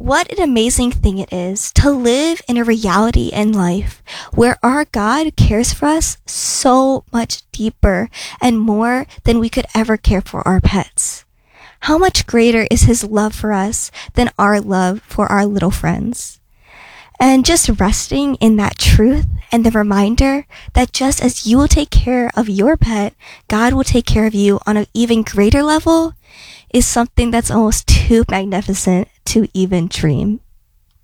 What an amazing thing it is to live in a reality in life where our God cares for us so much deeper and more than we could ever care for our pets. How much greater is His love for us than our love for our little friends? And just resting in that truth and the reminder that just as you will take care of your pet, God will take care of you on an even greater level is something that's almost too magnificent to even dream.